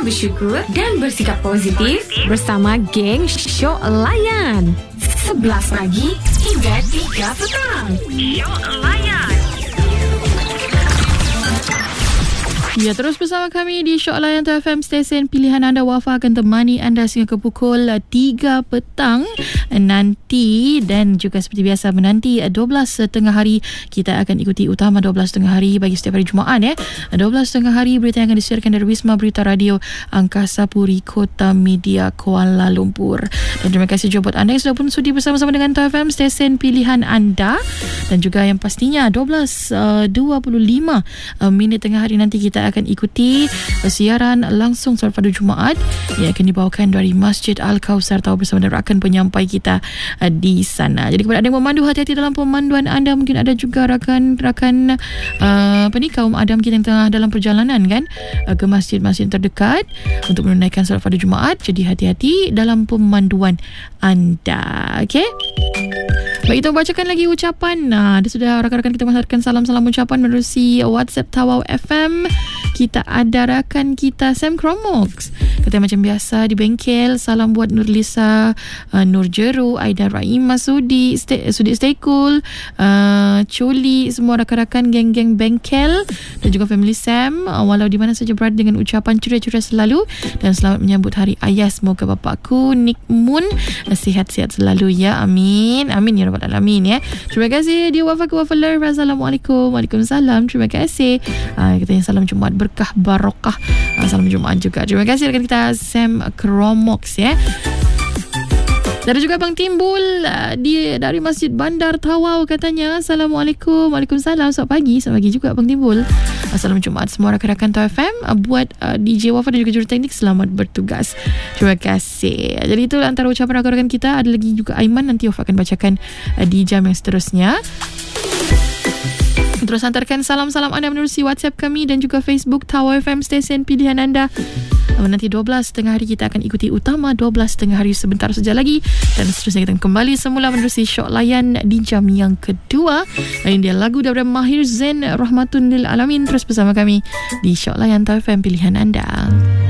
bersyukur dan bersikap positif bersama geng Syok Layan. 11 pagi hingga 3 petang. Syok Layan. Ya, terus bersama kami di Syok Layan FM, stesen pilihan anda. Wafa akan temani anda sehingga ke pukul 3 petang nanti. Dan juga seperti biasa menanti 12.30 hari kita akan ikuti utama 12.30 hari bagi setiap hari Jumaat 12.30 hari berita yang akan disiarkan dari Wisma Berita Radio Angkasa Puri Kota Media Kuala Lumpur. Dan terima kasih juga buat anda yang sudah pun sudi bersama-sama dengan TOI FM, stesen pilihan anda. Dan juga yang pastinya 12.25 minit tengah hari nanti kita akan ikuti siaran langsung solat pada Jumaat yang akan dibawakan dari Masjid Al-Kausar Tau bersama dengan rakan penyampai kita di sana. Jadi kepada anda yang memandu, hati-hati dalam pemanduan anda. Mungkin ada juga rakan-rakan kaum adam kita yang tengah dalam perjalanan ke masjid-masjid terdekat untuk menunaikan solat pada Jumaat. Jadi hati-hati dalam pemanduan anda. Okey? Baik, kita bacakan lagi ucapan. Ada sudah rakan-rakan kita menghantarkan salam-salam ucapan menerusi WhatsApp Tawau FM. Kita ada rakan kita Sam Kromox. Kata macam biasa di bengkel. Salam buat Nurlisa, Nur Jeru, Aida Rahimah, Sudi Stay Cool, Chuli, semua rakan-rakan geng-geng bengkel dan juga family Sam, walau di mana saja berada, dengan ucapan ceria-ceria selalu dan selamat menyambut Hari Ayah. Semoga bapakku Nick Moon sihat-sihat selalu ya. Amin. Amin ya rabbal alamin ya. Terima kasih dia Wafa ke Wafaler. Assalamualaikum. Waalaikumsalam. Terima kasih. Katanya salam Jumaat berkah barokah. Salam Jumaat juga. Terima kasih rakan kita Sam Kromox ya. Dan ada juga Bang Timbul dari Masjid Bandar Tawau, katanya Assalamualaikum. Waalaikumsalam. Selamat pagi. Selamat pagi juga Bang Timbul. Salam Jumaat semua rakan-rakan TOI FM. Buat DJ Wafa dan juga juruteknik, selamat bertugas. Terima kasih. Jadi itu antara ucapan rakan-rakan kita. Ada lagi juga Aiman, nanti Wafa akan bacakan di jam yang seterusnya. Terus hantarkan salam-salam anda menerusi WhatsApp kami dan juga Facebook Tawau FM, stesen pilihan anda. Nanti 12.30 hari kita akan ikuti utama 12.30 hari sebentar saja lagi. Dan seterusnya kita akan kembali semula menerusi Syok Layan di jam yang kedua. Dan dia lagu daripada Mahir Zain, Rahmatun lil Alamin. Terus bersama kami di Syok Layan TOI FM, pilihan anda.